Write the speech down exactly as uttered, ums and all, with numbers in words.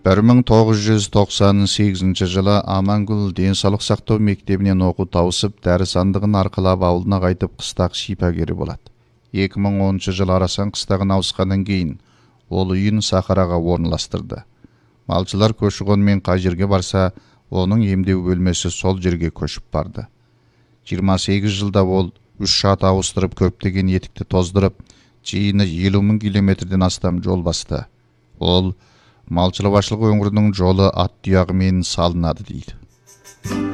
bir ming to'qqiz yuz to'qson sakkizinchi жылы Амангүл денсаулық сақтау мектебінен оқу тауысып, дәрі сандығын арқылап ауылына қайтып қыстақ шипагері болады. екі мың оныншы жылы Арасан қыстағын ауысқаннан кейін ол үйін Сахараға орналастырды. Малшылар көші-қонмен қай жерге барса, оның емдеу бөлмесі сол жерге көшіп барды. жиырма сегіз жылда ол үш шат ауыстырып, көптеген етікті тоздырып, жиыны елу мың километрден астам жол басты. Ол малшылық өңірінің жолы ат тұяғымен салынады дейді.